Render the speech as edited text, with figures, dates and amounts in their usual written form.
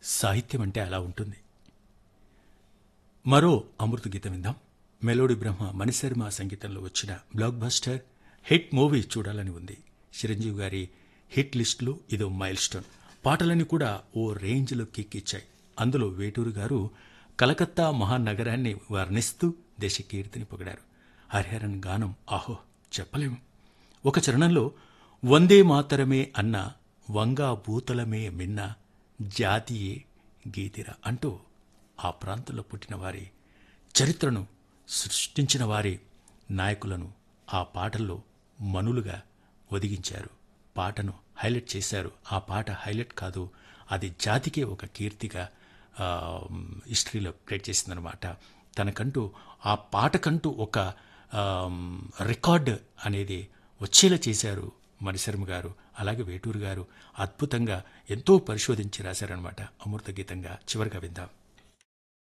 సాహిత్యం అంటే అలా ఉంటుంది. మరో అమృత గీతం విందాం. మెలోడీ బ్రహ్మ మణిశర్మ సంగీతంలో వచ్చిన బ్లాక్ బస్టర్ హిట్ మూవీ చూడాలని ఉంది. చిరంజీవి గారి హిట్ లిస్టులో ఇదో మైల్ స్టోన్. పాటలన్నీ కూడా ఓ రేంజ్లో కిక్కిచ్చాయి. అందులో వేటూరు గారు కలకత్తా మహానగరాన్ని వర్ణిస్తూ దేశకీర్తిని పొగిడారు. హరిహరన్ గానం ఆహో చెప్పలేము. ఒక చరణంలో వందే మాతరమే అన్న వంగా భూతలమే మిన్న జాతియే గీతిరా అంటూ ఆ ప్రాంతంలో పుట్టిన వారి చరిత్రను సృష్టించిన వారి నాయకులను ఆ పాటల్లో మనులుగా ఒదిగించారు. పాటను హైలైట్ చేశారు. ఆ పాట హైలైట్ కాదు, అది జాతికే ఒక కీర్తిగా హిస్టరీలో క్రియేట్ చేసిందనమాట. తనకంటూ ఆ పాటకంటూ ఒక రికార్డ్ అనేది వచ్చేలా చేశారు మణిశర్మ గారు. అలాగే వేటూరు గారు అద్భుతంగా ఎంతో పరిశోధించి రాశారనమాట. అమృత గీతంగా చివరిగా విందాం.